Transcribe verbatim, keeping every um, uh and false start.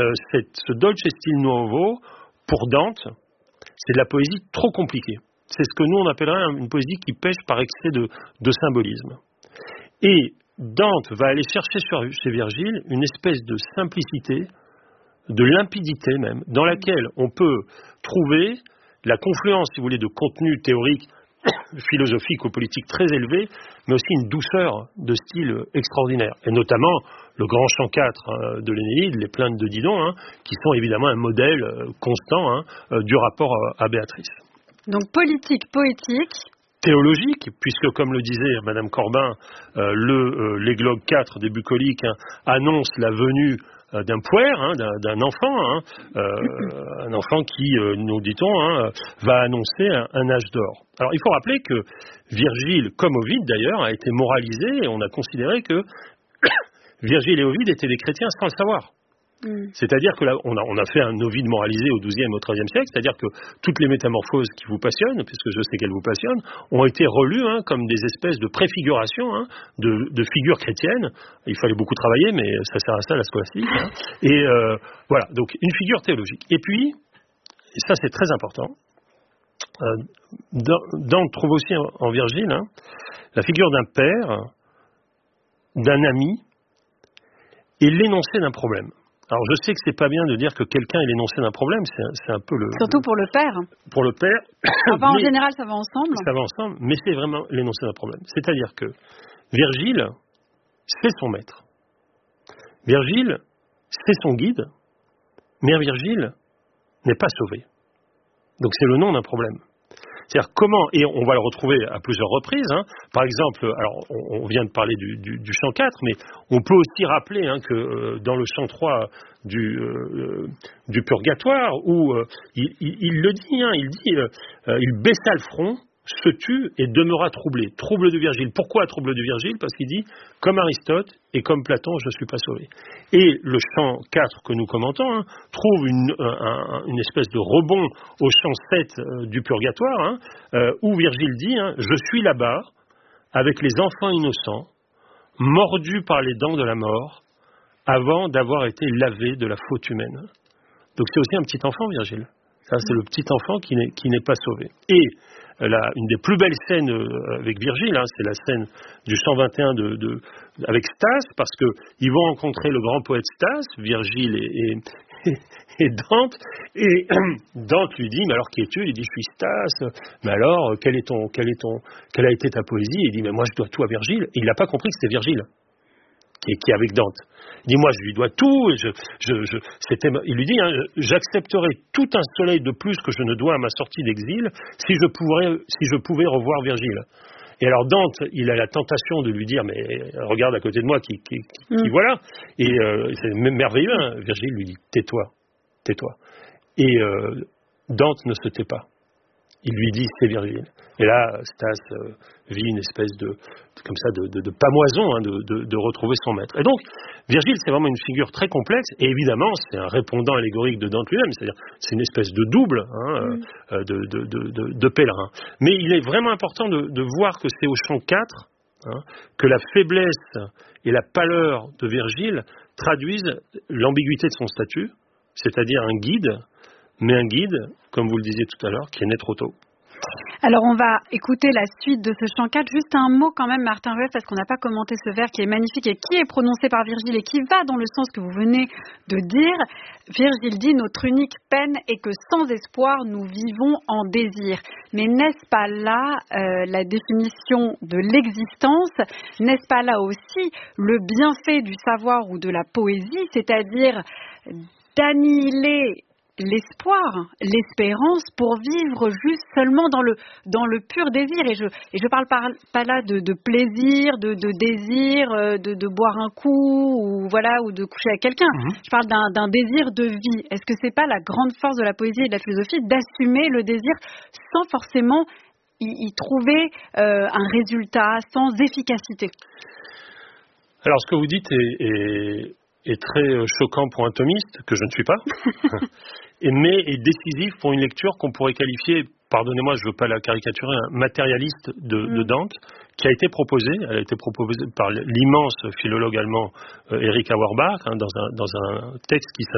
euh, cette, ce Dolce Stil Nuovo, pour Dante, c'est de la poésie trop compliquée. C'est ce que nous on appellerait une poésie qui pêche par excès de, de symbolisme. Et Dante va aller chercher sur, chez Virgile une espèce de simplicité, de limpidité même, dans laquelle on peut trouver la confluence, si vous voulez, de contenu théorique, philosophique ou politique très élevé, mais aussi une douceur de style extraordinaire. Et notamment le grand chant quatre de l'Énéide, les plaintes de Didon, hein, qui sont évidemment un modèle constant hein, du rapport à Béatrice. Donc politique, poétique. Théologique, puisque comme le disait Madame Corbin, euh, le, euh, l'églogue quatre des bucoliques hein, annonce la venue euh, d'un puer, hein, d'un, d'un enfant, hein, euh, un enfant qui, euh, nous dit-on, hein, va annoncer un, un âge d'or. Alors il faut rappeler que Virgile, comme Ovide d'ailleurs, a été moralisé et on a considéré que Virgile et Ovide étaient des chrétiens sans le savoir. Mm. C'est-à-dire que là, on a, on a fait un Ovide moralisé au douzième et au treizième siècle, c'est-à-dire que toutes les métamorphoses qui vous passionnent, puisque je sais qu'elles vous passionnent, ont été relues hein, comme des espèces de préfigurations hein, de, de figures chrétiennes. Il fallait beaucoup travailler, mais ça sert à ça la scolastique. Hein. Et euh, voilà, donc une figure théologique. Et puis, et ça c'est très important, euh, Dante trouve aussi en, en Virgile hein, la figure d'un père, d'un ami, et l'énoncé d'un problème. Alors je sais que c'est pas bien de dire que quelqu'un est l'énoncé d'un problème, c'est un, c'est un peu le... Surtout pour le père. Pour le père. Enfin en général ça va ensemble. Ça va ensemble, mais c'est vraiment l'énoncé d'un problème. C'est-à-dire que Virgile, c'est son maître. Virgile, c'est son guide, mais Virgile n'est pas sauvé. Donc c'est le nom d'un problème. C'est-à-dire comment, et on va le retrouver à plusieurs reprises, hein, par exemple, alors on, on vient de parler du, du, du chant quatre, mais on peut aussi rappeler hein, que euh, dans le chant trois du, euh, du Purgatoire, où euh, il, il, il le dit, hein, il dit, euh, euh, il baissa le front, se tut et demeura troublé. Trouble de Virgile. Pourquoi trouble de Virgile? Parce qu'il dit, comme Aristote et comme Platon, je ne suis pas sauvé. Et le chant quatre que nous commentons hein, trouve une, un, une espèce de rebond au chant sept euh, du Purgatoire, hein, euh, où Virgile dit, hein, je suis là-bas, avec les enfants innocents, mordus par les dents de la mort, avant d'avoir été lavés de la faute humaine. Donc c'est aussi un petit enfant, Virgile. Ça, c'est le petit enfant qui n'est, qui n'est pas sauvé. Et la, une des plus belles scènes avec Virgile, hein, c'est la scène du cent vingt et un de, de, avec Stas, parce qu'ils vont rencontrer le grand poète Stas, Virgile et, et, et Dante, et Dante lui dit, mais alors qui es-tu? Il dit, je suis Stas, mais alors, quel est ton, quel est ton, quelle a été ta poésie? Il dit, mais moi je dois tout à Virgile, et il n'a pas compris que c'était Virgile. Qui est, qui est avec Dante. Il dit, moi, je lui dois tout. Et je, je, je, c'était, il lui dit, hein, j'accepterai tout un soleil de plus que je ne dois à ma sortie d'exil si je pourrais, si je pouvais revoir Virgile. Et alors Dante, il a la tentation de lui dire, mais regarde à côté de moi, qui, qui, qui, mm. qui voilà. Et euh, c'est merveilleux. Hein. Virgile lui dit, tais-toi, tais-toi. Et euh, Dante ne se tait pas. Il lui dit, c'est Virgile. Et là, Stas euh, vit une espèce de, de comme ça, de, de, de pamoison hein, de, de, de retrouver son maître. Et donc, Virgile, c'est vraiment une figure très complexe. Et évidemment, c'est un répondant allégorique de Dante lui-même. C'est-à-dire, c'est une espèce de double hein, mm. euh, de, de, de, de, de pèlerin. Mais il est vraiment important de, de voir que c'est au chant quatre hein, que la faiblesse et la pâleur de Virgile traduisent l'ambiguïté de son statut, c'est-à-dire un guide, mais un guide, comme vous le disiez tout à l'heure, qui est né trop tôt. Alors on va écouter la suite de ce chant quatre. Juste un mot quand même, Martin Rueff, parce qu'on n'a pas commenté ce vers qui est magnifique et qui est prononcé par Virgile et qui va dans le sens que vous venez de dire. Virgile dit, notre unique peine est que sans espoir nous vivons en désir. Mais n'est-ce pas là euh, la définition de l'existence? N'est-ce pas là aussi le bienfait du savoir ou de la poésie, c'est-à-dire d'annihiler l'espoir, l'espérance pour vivre juste seulement dans le, dans le pur désir. Et je et je parle pas, pas là de, de plaisir, de, de désir, de, de boire un coup ou, voilà, ou de coucher avec quelqu'un. Mmh. Je parle d'un, d'un désir de vie. Est-ce que c'est pas la grande force de la poésie et de la philosophie d'assumer le désir sans forcément y, y trouver euh, un résultat, sans efficacité? Alors ce que vous dites est... est... est très choquant pour un thomiste, que je ne suis pas, et, mais est décisif pour une lecture qu'on pourrait qualifier, pardonnez-moi, je ne veux pas la caricaturer, un matérialiste de, mm. de Dante, qui a été proposée, elle a été proposée par l'immense philologue allemand euh, Erich Auerbach, hein, dans, un, dans un texte qui s'appelle